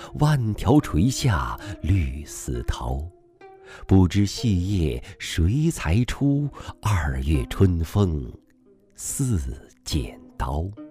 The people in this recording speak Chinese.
万条垂下绿丝绦。不知细叶谁裁出？2月春风似剪刀。